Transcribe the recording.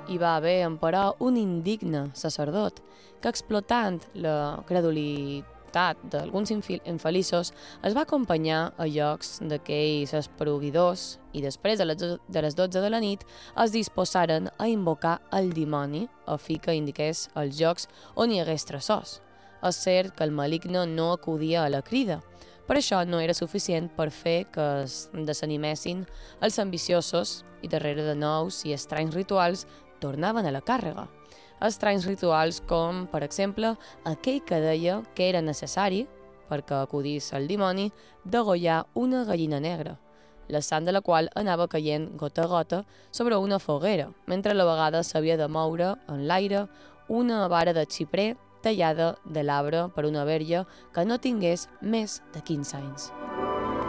hi va haver, emperò, un indigne sacerdot que, explotant la credulitat d'alguns infeliços, es va acompanyar a llocs d'aquells esperoguidors i després de les 12 de la nit es disposaren a invocar el dimoni a fi que indiqués els llocs on hi hagués tresors. És cert que el maligne no acudia a la crida, però això no era suficient per fer que es desanimessin els ambiciosos i darrere de nous i estranys rituals tornaven a la càrrega. Estranys rituals com, per exemple, aquell que deia que era necessari, perquè acudís el dimoni, degollar una gallina negra, la sang de la qual anava caient gota a gota sobre una foguera, mentre a la vegada s'havia de moure en l'aire una vara de xiprer tallada de l'arbre per una verge que no tingués més de 15 anys.